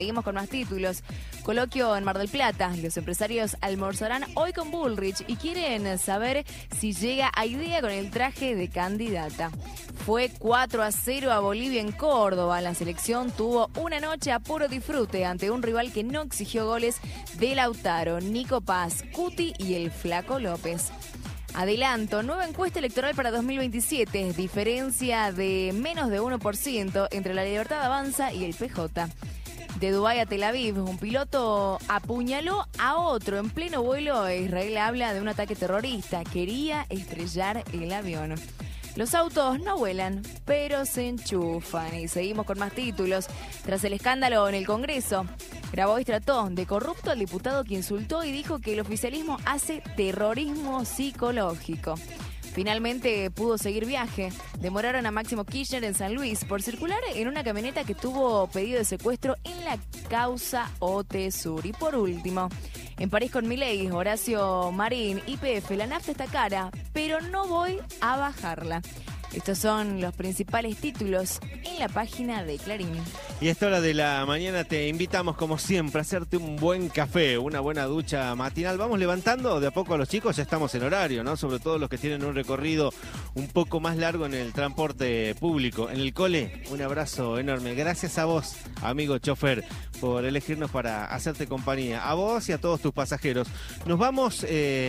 Seguimos con más títulos. Coloquio en Mar del Plata. Los empresarios almorzarán hoy con Bullrich y quieren saber si llega a idea con el traje de candidata. Fue 4-0 a Bolivia en Córdoba. La selección tuvo una noche a puro disfrute ante un rival que no exigió goles de Lautaro, Nico Paz, Cuti y el Flaco López. Adelanto, nueva encuesta electoral para 2027, diferencia de menos de 1% entre la Libertad Avanza y el PJ. De Dubái a Tel Aviv, un piloto apuñaló a otro en pleno vuelo. Israel habla de un ataque terrorista, quería estrellar el avión. Los autos no vuelan, pero se enchufan. Y seguimos con más títulos. Tras el escándalo en el Congreso, Grabois trató de corrupto al diputado que insultó y dijo que el oficialismo hace terrorismo psicológico. Finalmente pudo seguir viaje. Demoraron a Máximo Kirchner en San Luis por circular en una camioneta que tuvo pedido de secuestro en la causa OTE-Sur. Y por último, en París con Milei, Horacio Marín, YPF, la nafta está cara, pero no voy a bajarla. Estos son los principales títulos en la página de Clarín. Y a esta hora de la mañana te invitamos, como siempre, a hacerte un buen café, una buena ducha matinal. Vamos levantando de a poco a los chicos, ya estamos en horario, ¿no? Sobre todo los que tienen un recorrido un poco más largo en el transporte público. En el cole, un abrazo enorme. Gracias a vos, amigo chofer, por elegirnos para hacerte compañía. A vos y a todos tus pasajeros. Nos vamos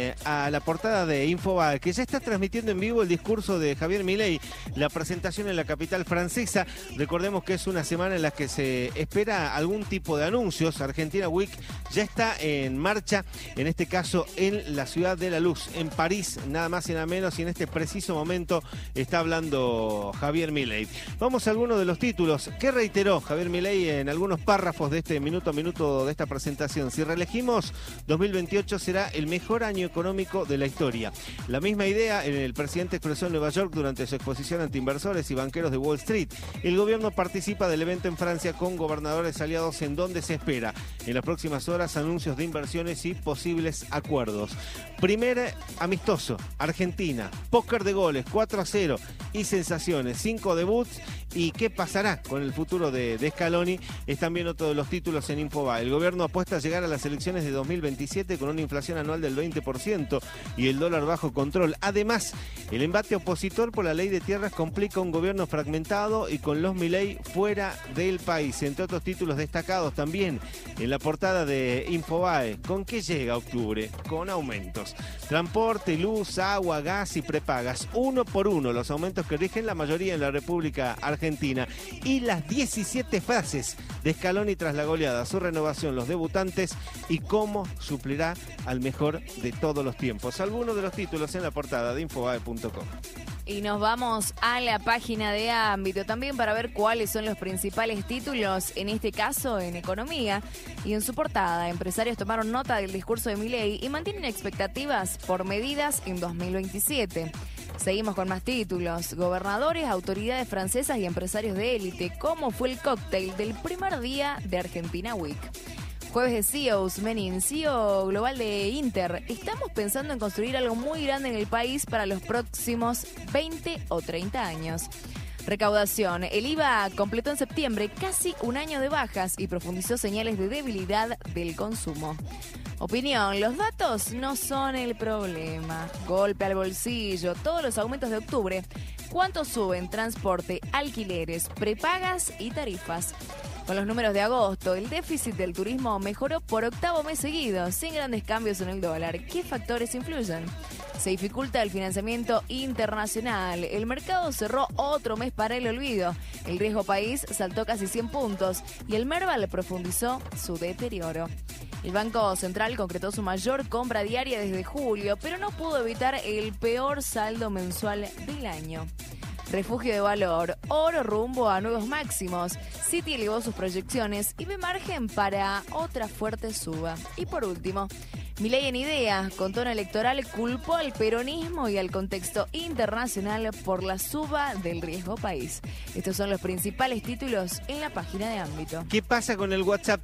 a la portada de Infobae, que ya está transmitiendo en vivo el discurso de Javier Milei, la presentación en la capital francesa. Recordemos que es una semana en la que se espera algún tipo de anuncios. Argentina Week ya está en marcha, en este caso en la Ciudad de la Luz, en París, nada más y nada menos, y en este preciso momento está hablando Javier Milei. Vamos a algunos de los títulos que reiteró Javier Milei en algunos párrafos de este minuto a minuto de esta presentación. Si reelegimos, 2028 será el mejor año económico de la historia. La misma idea el presidente expresó en Nueva York durante su exposición ante inversores y banqueros de Wall Street. El gobierno participa del evento en Francia con gobernadores aliados, en donde se espera en las próximas horas anuncios de inversiones y posibles acuerdos. Primer amistoso, Argentina, póker de goles, 4-0 y sensaciones, 5 debuts. ¿Y qué pasará con el futuro de Scaloni? Es también otro de los títulos en Infobae. El gobierno apuesta a llegar a las elecciones de 2027 con una inflación anual del 20% y el dólar bajo control. Además, el embate opositor por la ley de tierras complica un gobierno fragmentado y con los Milei fuera del país. Entre otros títulos destacados también en la portada de Infobae. ¿Con qué llega octubre? Con aumentos. Transporte, luz, agua, gas y prepagas. Uno por uno los aumentos que rigen la mayoría en la República Argentina. Y las 17 frases de Scaloni tras la goleada, su renovación, los debutantes y cómo suplirá al mejor de todos los tiempos. Algunos de los títulos en la portada de Infobae.com. Y nos vamos a la página de Ámbito también para ver cuáles son los principales títulos, en este caso en economía. Y en su portada, empresarios tomaron nota del discurso de Milei y mantienen expectativas por medidas en 2027. Seguimos con más títulos. Gobernadores, autoridades francesas y empresarios de élite. ¿Cómo fue el cóctel del primer día de Argentina Week? Jueves de CEOs, Menin, CEO global de Inter. Estamos pensando en construir algo muy grande en el país para los próximos 20 o 30 años. Recaudación. El IVA completó en septiembre casi un año de bajas y profundizó señales de debilidad del consumo. Opinión, los datos no son el problema. Golpe al bolsillo, todos los aumentos de octubre. ¿Cuánto suben transporte, alquileres, prepagas y tarifas? Con los números de agosto, el déficit del turismo mejoró por octavo mes seguido, sin grandes cambios en el dólar. ¿Qué factores influyen? Se dificulta el financiamiento internacional. El mercado cerró otro mes para el olvido. El riesgo país saltó casi 100 puntos y el Merval profundizó su deterioro. El Banco Central concretó su mayor compra diaria desde julio, pero no pudo evitar el peor saldo mensual del año. Refugio de valor, oro rumbo a nuevos máximos. Citi elevó sus proyecciones y ve margen para otra fuerte suba. Y por último, Milei en Idea, con tono electoral, culpó al peronismo y al contexto internacional por la suba del riesgo país. Estos son los principales títulos en la página de Ámbito. ¿Qué pasa con el WhatsApp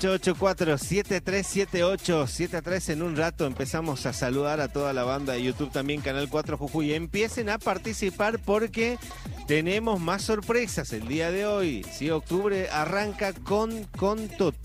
3884-737873? En un rato empezamos a saludar a toda la banda de YouTube, también Canal 4 Jujuy. Empiecen a participar porque tenemos más sorpresas el día de hoy. Sí, octubre arranca con todo.